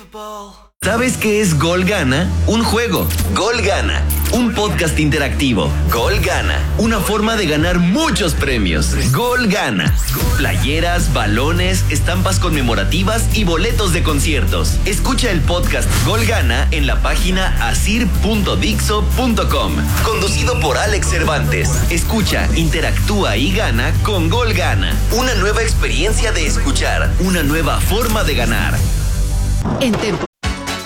¿Sabes qué es Gol Gana? Un juego. Gol Gana. Un podcast interactivo. Gol Gana. Una forma de ganar muchos premios. Gol Gana. Playeras, balones, estampas conmemorativas y boletos de conciertos. Escucha el podcast Gol Gana en la página asir.dixo.com. Conducido por Alex Cervantes. Escucha, interactúa y gana con Gol Gana. Una nueva experiencia de escuchar. Una nueva forma de ganar. En Tempo